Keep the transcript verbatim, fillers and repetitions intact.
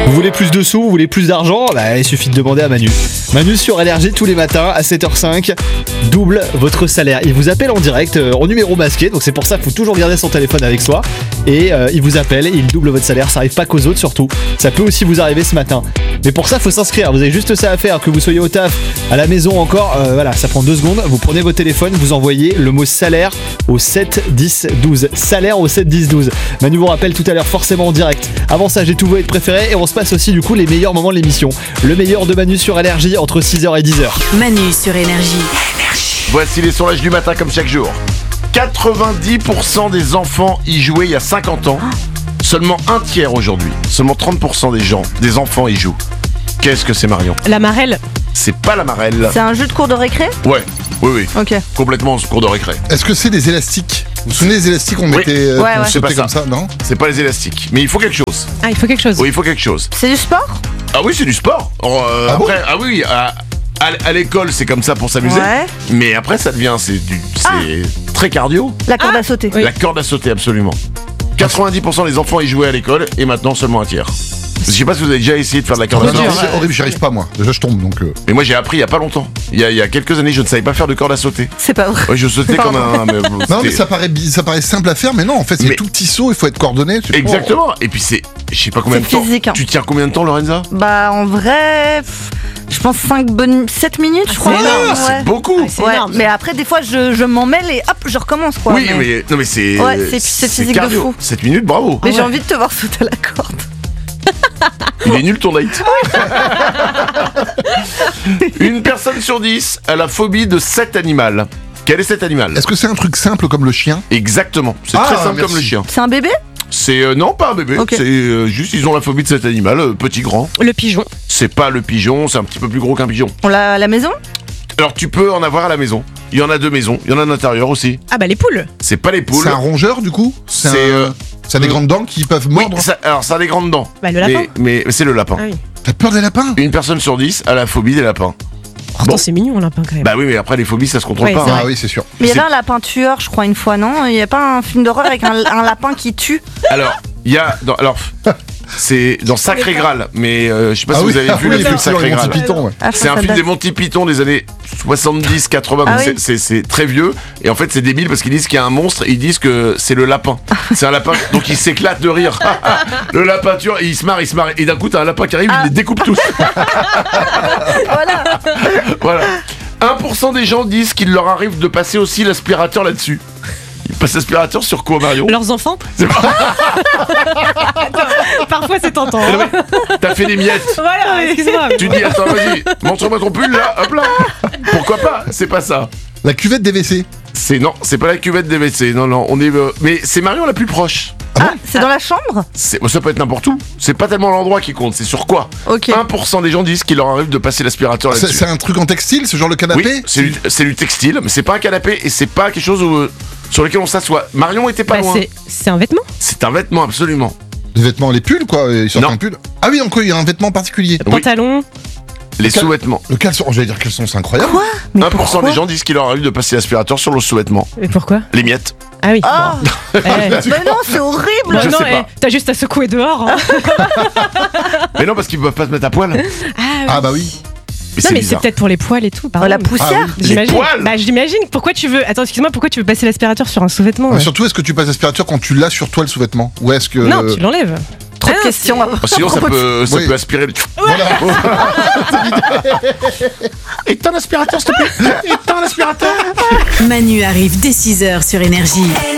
Vous voulez plus de sous, vous voulez plus d'argent, bah, il suffit de demander à Manu. Manu sur Énergie tous les matins à sept heures cinq, double votre salaire. Il vous appelle en direct, euh, en numéro masqué, donc c'est pour ça qu'il faut toujours garder son téléphone avec soi. Et euh, il vous appelle et il double votre salaire, ça arrive pas qu'aux autres surtout. Ça peut aussi vous arriver ce matin. Mais pour ça, il faut s'inscrire, vous avez juste ça à faire, que vous soyez au taf, à la maison encore, euh, voilà, ça prend deux secondes. Vous prenez votre téléphone, vous envoyez le mot salaire au sept dix douze. Salaire au sept dix douze. Manu vous rappelle tout à l'heure forcément en direct. Avant ça, j'ai tous vos hits préférés et on se passe aussi du coup les meilleurs moments de l'émission. Le meilleur de Manu sur Énergie entre six heures et dix heures. Manu sur Énergie. Voici les sondages du matin comme chaque jour. quatre-vingt-dix pour cent des enfants y jouaient il y a cinquante ans. Seulement un tiers aujourd'hui. Seulement trente pour cent des gens, des enfants y jouent. Qu'est-ce que c'est, Marion ? La marelle. C'est pas la marelle. C'est un jeu de cours de récré ? Ouais, oui, oui. Ok. Complètement en cours de récré. Est-ce que c'est des élastiques ? Vous vous souvenez des élastiques qu'on Oui. mettait euh, Ouais, qu'on ouais. C'est sautait pas comme ça, non ? C'est pas les élastiques. Mais il faut quelque chose. Ah, il faut quelque chose. Oui, il faut quelque chose. C'est du sport ? Ah oui, c'est du sport. Euh, Ah bon après, ah oui, à, à- à l'école, c'est comme ça pour s'amuser. Ouais. Mais après, ça devient, c'est du, c'est très cardio. La corde Ah. à sauter. Oui. La corde à sauter, absolument. quatre-vingt-dix pour cent des enfants y jouaient à l'école et maintenant seulement un tiers. Je sais pas si vous avez déjà essayé de faire de la corde Non, à non, sauter. c'est horrible, j'y arrive pas moi. Déjà je tombe donc. euh, Mais moi j'ai appris il y a pas longtemps. Il y a, il y a quelques années, je ne savais pas faire de corde à sauter. C'est pas vrai. Ouais, je sautais comme un. Mais, bon, Non mais c'était- ça paraît, bi- ça paraît simple à faire, mais non, en fait c'est Mais- tout petit saut, il faut être coordonné. c'est- Exactement. Et puis c'est, je sais pas combien de C'est temps. physique, hein. Tu tiens combien de temps, Lorenza? Bah en vrai, pff, je pense cinq bonnes, sept minutes je crois. c'est énorme, Ouais. C'est beaucoup. Ah, c'est Ouais, énorme. mais après des fois je, je m'en mêle et hop je recommence quoi. Oui, mais non mais c'est. Ouais, c'est- c'est physique de cardio. fou. sept minutes, bravo. Mais Ah j'ai ouais. envie de te voir sauter à la corde. Il est nul ton date. Une personne sur dix a la phobie de cet animal. Quel est cet animal? Est-ce que c'est un truc simple comme le chien? Exactement. C'est Ah, très simple merci. comme le chien. C'est un bébé? C'est euh, non pas un bébé. Ok. C'est euh, juste ils ont la phobie de cet animal, euh, petit grand. Le pigeon. C'est pas le pigeon, c'est un petit peu plus gros qu'un pigeon. On l'a à la maison? Alors tu peux en avoir à la maison. Il y en a deux maisons. Il y en a à l'intérieur aussi. Ah bah les poules. C'est pas les poules. C'est un rongeur du coup? C'est un- C'est, euh, ça a des euh, grandes dents qui peuvent Oui, mordre? ça- alors ça a des grandes dents. Bah le lapin. Mais, mais c'est le lapin. Ah oui. T'as peur des lapins? Une personne sur dix a la phobie des lapins. Pourtant c'est mignon un lapin quand même. Bah oui, mais après les phobies ça se contrôle Ouais, pas. c'est hein. Ah oui, c'est sûr. Mais il y C'est- avait un lapin tueur je crois une fois, non? Il y a pas un film d'horreur avec un, un lapin qui tue? Alors, il y a. Dans, alors, c'est dans Sacré Graal, mais euh, je sais pas si Ah oui, vous avez ah vu oui, le film effectivement, Sacré les Monty Graal. Python, ouais. Ah, C'est ça, un ça film date. des Monty Python des années soixante-dix quatre-vingts, Ah donc oui. c'est- c'est c'est très vieux. Et en fait, c'est débile parce qu'ils disent qu'il y a un monstre et ils disent que c'est le lapin. C'est un lapin, donc ils s'éclatent de rire. Le lapin tue, et il se marre, il se marre. Et d'un coup, t'as un lapin qui arrive, il les découpe tous. Voilà. Voilà. un pour cent des gens disent qu'il leur arrive de passer aussi l'aspirateur là-dessus. Ils passent l'aspirateur sur quoi, Marion? Leurs enfants. C'est pas- Parfois c'est tentant. Eh non, hein. mais T'as fait des miettes. Voilà, excuse-moi. Tu dis, attends, vas-y, montre-moi ton pull là, hop là. Pourquoi pas? C'est pas ça. La cuvette des W C. C'est non, c'est pas la cuvette des W C. Non, non, on est. euh, mais c'est Marion la plus proche. Ah, c'est dans la chambre? C'est, ça peut être n'importe où. C'est pas tellement l'endroit qui compte, c'est sur quoi. Ok. un pour cent des gens disent qu'il leur arrive de passer l'aspirateur C'est là-dessus. c'est un truc en textile, ce genre le canapé? Oui, c'est du, c'est du textile, mais c'est pas un canapé et c'est pas quelque chose où, euh, sur lequel on s'assoit. Marion était pas Bah, loin. c'est- c'est un vêtement. C'est un vêtement, absolument. Des vêtements, les pulls quoi, ils sortent Non. un pull. Ah oui, donc il y a un vêtement particulier. Oui. Pantalon. Les Cal- sous-vêtements. Le caleçon, j'allais dire caleçon, c'est incroyable. Quoi? Mais un pour cent pourquoi? des gens disent qu'il leur arrive de passer l'aspirateur sur le sous-vêtement. Et pourquoi? Les miettes. Ah oui. Ah! bon. Eh, Mais non, c'est horrible! bah Je non, sais eh, pas. t'as juste à secouer dehors. hein. Mais non, parce qu'ils peuvent pas se mettre à poil. Mais Ah bah oui. Non mais c'est bizarre. peut-être pour les poils et tout. Oh, pardon. la poussière! Les J'imagine. poils Bah j'imagine. Pourquoi tu veux? Attends, excuse-moi. Pourquoi tu veux passer l'aspirateur sur un sous-vêtement? Mais ouais. surtout, est-ce que tu passes l'aspirateur quand tu l'as sur toi le sous-vêtement? Ou est-ce que. Non, tu l'enlèves. Trop de Ah, questions. à- Bah, sinon, à ça propos de- peut, ça Oui. peut aspirer le. Voilà. Éteins l'aspirateur, s'il te plaît. Éteins l'aspirateur. Manu arrive dès six heures sur Énergie.